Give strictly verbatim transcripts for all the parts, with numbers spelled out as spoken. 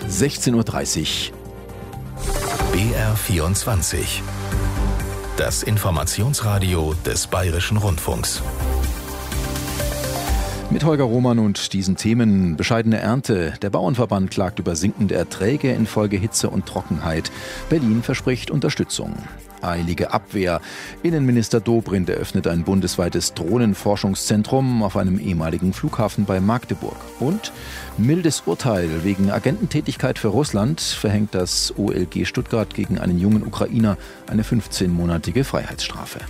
sechzehn Uhr dreißig. B R vierundzwanzig. Das Informationsradio des Bayerischen Rundfunks. Mit Holger Roman und diesen Themen: bescheidene Ernte. Der Bauernverband klagt über sinkende Erträge infolge Hitze und Trockenheit. Berlin verspricht Unterstützung. Eilige Abwehr. Innenminister Dobrindt eröffnet ein bundesweites Drohnenforschungszentrum auf einem ehemaligen Flughafen bei Magdeburg. Und mildes Urteil wegen Agententätigkeit für Russland verhängt das O L G Stuttgart gegen einen jungen Ukrainer eine fünfzehnmonatige Freiheitsstrafe.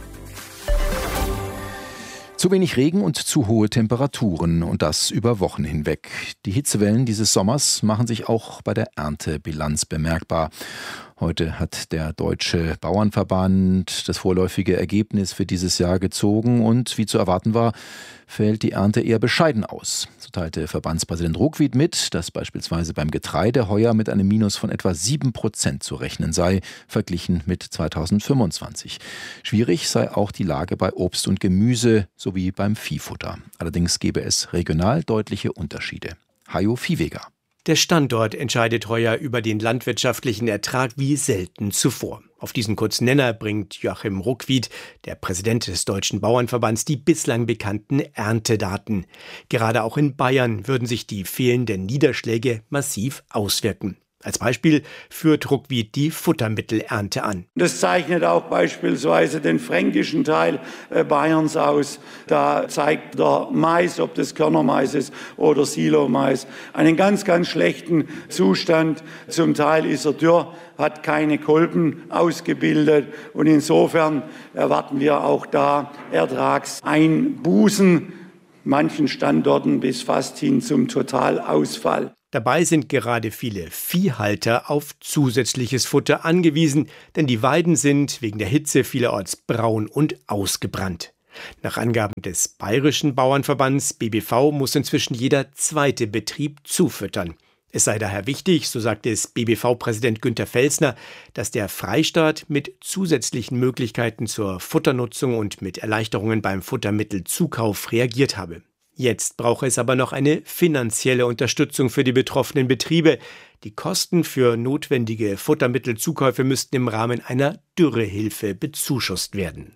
Zu wenig Regen und zu hohe Temperaturen, und das über Wochen hinweg. Die Hitzewellen dieses Sommers machen sich auch bei der Erntebilanz bemerkbar. Heute hat der Deutsche Bauernverband das vorläufige Ergebnis für dieses Jahr gezogen und, wie zu erwarten war, fällt die Ernte eher bescheiden aus. So teilte Verbandspräsident Ruckwied mit, dass beispielsweise beim Getreide heuer mit einem Minus von etwa sieben Prozent zu rechnen sei, verglichen mit zweitausendfünfundzwanzig. Schwierig sei auch die Lage bei Obst und Gemüse sowie beim Viehfutter. Allerdings gebe es regional deutliche Unterschiede. Hajo Viehweger. Der Standort entscheidet heuer über den landwirtschaftlichen Ertrag wie selten zuvor. Auf diesen kurzen Nenner bringt Joachim Ruckwied, der Präsident des Deutschen Bauernverbands, die bislang bekannten Erntedaten. Gerade auch in Bayern würden sich die fehlenden Niederschläge massiv auswirken. Als Beispiel führt Ruckwied die Futtermittelernte an. Das zeichnet auch beispielsweise den fränkischen Teil Bayerns aus. Da zeigt der Mais, ob das Körnermais ist oder Silomais, einen ganz, ganz schlechten Zustand. Zum Teil ist er dürr, hat keine Kolben ausgebildet, und insofern erwarten wir auch da Ertragseinbußen, manchen Standorten bis fast hin zum Totalausfall. Dabei sind gerade viele Viehhalter auf zusätzliches Futter angewiesen, denn die Weiden sind wegen der Hitze vielerorts braun und ausgebrannt. Nach Angaben des Bayerischen Bauernverbands B B V muss inzwischen jeder zweite Betrieb zufüttern. Es sei daher wichtig, so sagt es B B V-Präsident Günter Felsner, dass der Freistaat mit zusätzlichen Möglichkeiten zur Futternutzung und mit Erleichterungen beim Futtermittelzukauf reagiert habe. Jetzt brauche es aber noch eine finanzielle Unterstützung für die betroffenen Betriebe. Die Kosten für notwendige Futtermittelzukäufe müssten im Rahmen einer Dürrehilfe bezuschusst werden.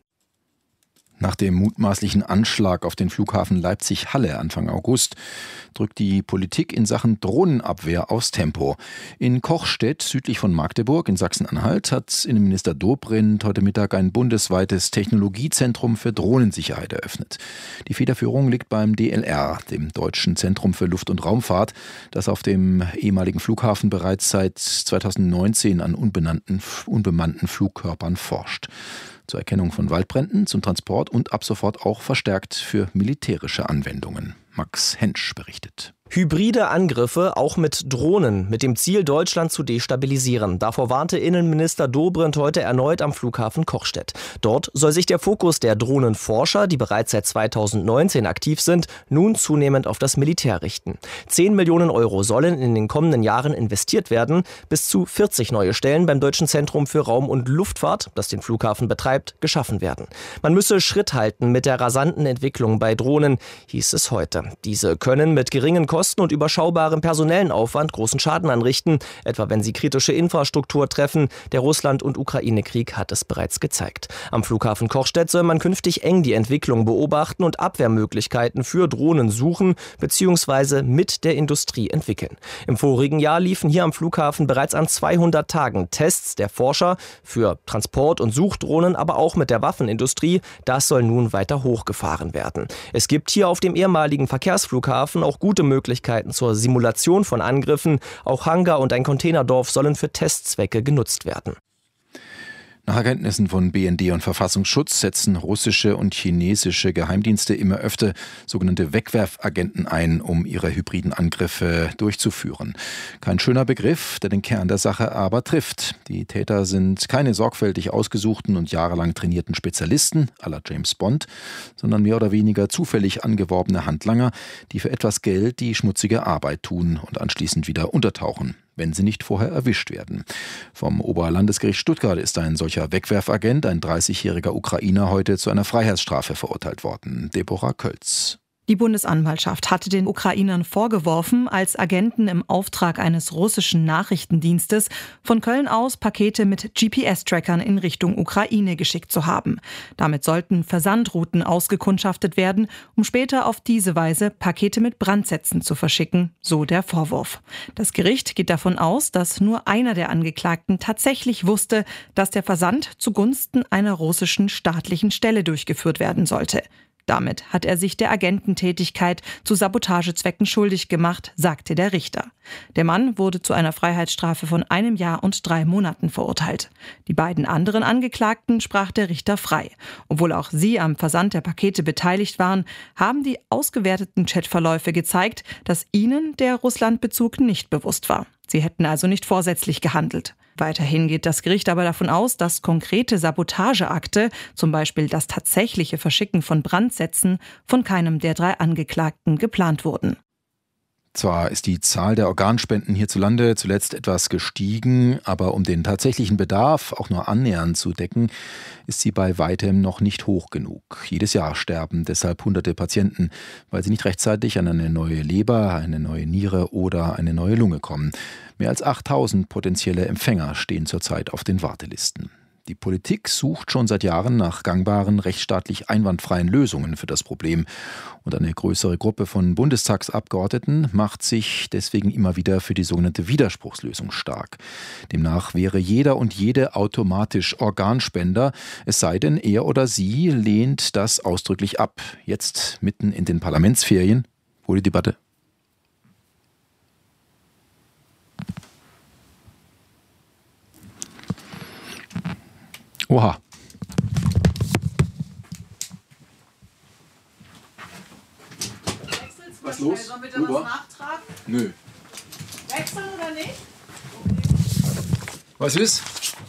Nach dem mutmaßlichen Anschlag auf den Flughafen Leipzig-Halle Anfang August drückt die Politik in Sachen Drohnenabwehr aufs Tempo. In Kochstedt, südlich von Magdeburg in Sachsen-Anhalt, hat Innenminister Dobrindt heute Mittag ein bundesweites Technologiezentrum für Drohnensicherheit eröffnet. Die Federführung liegt beim D L R, dem Deutschen Zentrum für Luft- und Raumfahrt, das auf dem ehemaligen Flughafen bereits seit zweitausendneunzehn an unbenannten, unbemannten Flugkörpern forscht. Zur Erkennung von Waldbränden, zum Transport und ab sofort auch verstärkt für militärische Anwendungen. Max Hensch berichtet. Hybride Angriffe, auch mit Drohnen, mit dem Ziel, Deutschland zu destabilisieren. Davor warnte Innenminister Dobrindt heute erneut am Flughafen Kochstedt. Dort soll sich der Fokus der Drohnenforscher, die bereits seit zweitausendneunzehn aktiv sind, nun zunehmend auf das Militär richten. Zehn Millionen Euro sollen in den kommenden Jahren investiert werden. Bis zu vierzig neue Stellen beim Deutschen Zentrum für Raum- und Luftfahrt, das den Flughafen betreibt, geschaffen werden. Man müsse Schritt halten mit der rasanten Entwicklung bei Drohnen, hieß es heute. Diese können mit geringen Kosten und überschaubarem personellen Aufwand großen Schaden anrichten, etwa wenn sie kritische Infrastruktur treffen. Der Russland- und Ukraine-Krieg hat es bereits gezeigt. Am Flughafen Kochstedt soll man künftig eng die Entwicklung beobachten und Abwehrmöglichkeiten für Drohnen suchen bzw. mit der Industrie entwickeln. Im vorigen Jahr liefen hier am Flughafen bereits an zweihundert Tagen Tests der Forscher für Transport- und Suchdrohnen, aber auch mit der Waffenindustrie. Das soll nun weiter hochgefahren werden. Es gibt hier auf dem ehemaligen Verkehrsflughafen auch gute Möglichkeiten zur Simulation von Angriffen. Auch Hangar und ein Containerdorf sollen für Testzwecke genutzt werden. Nach Erkenntnissen von B N D und Verfassungsschutz setzen russische und chinesische Geheimdienste immer öfter sogenannte Wegwerfagenten ein, um ihre hybriden Angriffe durchzuführen. Kein schöner Begriff, der den Kern der Sache aber trifft. Die Täter sind keine sorgfältig ausgesuchten und jahrelang trainierten Spezialisten à la James Bond, sondern mehr oder weniger zufällig angeworbene Handlanger, die für etwas Geld die schmutzige Arbeit tun und anschließend wieder untertauchen, wenn sie nicht vorher erwischt werden. Vom Oberlandesgericht Stuttgart ist ein solcher Wegwerfagent, ein dreißigjähriger Ukrainer, heute zu einer Freiheitsstrafe verurteilt worden. Deborah Kölz. Die Bundesanwaltschaft hatte den Ukrainern vorgeworfen, als Agenten im Auftrag eines russischen Nachrichtendienstes von Köln aus Pakete mit G P S-Trackern in Richtung Ukraine geschickt zu haben. Damit sollten Versandrouten ausgekundschaftet werden, um später auf diese Weise Pakete mit Brandsätzen zu verschicken, so der Vorwurf. Das Gericht geht davon aus, dass nur einer der Angeklagten tatsächlich wusste, dass der Versand zugunsten einer russischen staatlichen Stelle durchgeführt werden sollte. Damit hat er sich der Agententätigkeit zu Sabotagezwecken schuldig gemacht, sagte der Richter. Der Mann wurde zu einer Freiheitsstrafe von einem Jahr und drei Monaten verurteilt. Die beiden anderen Angeklagten sprach der Richter frei. Obwohl auch sie am Versand der Pakete beteiligt waren, haben die ausgewerteten Chatverläufe gezeigt, dass ihnen der Russlandbezug nicht bewusst war. Sie hätten also nicht vorsätzlich gehandelt. Weiterhin geht das Gericht aber davon aus, dass konkrete Sabotageakte, zum Beispiel das tatsächliche Verschicken von Brandsätzen, von keinem der drei Angeklagten geplant wurden. Zwar ist die Zahl der Organspenden hierzulande zuletzt etwas gestiegen, aber um den tatsächlichen Bedarf auch nur annähernd zu decken, ist sie bei weitem noch nicht hoch genug. Jedes Jahr sterben deshalb hunderte Patienten, weil sie nicht rechtzeitig an eine neue Leber, eine neue Niere oder eine neue Lunge kommen. Mehr als achttausend potenzielle Empfänger stehen zurzeit auf den Wartelisten. Die Politik sucht schon seit Jahren nach gangbaren, rechtsstaatlich einwandfreien Lösungen für das Problem. Und eine größere Gruppe von Bundestagsabgeordneten macht sich deswegen immer wieder für die sogenannte Widerspruchslösung stark. Demnach wäre jeder und jede automatisch Organspender, es sei denn, er oder sie lehnt das ausdrücklich ab. Jetzt, mitten in den Parlamentsferien, wo die Debatte. Oha. Was los? Sollen wir da was nachtragen? Nö. Wechseln oder nicht? Was ist?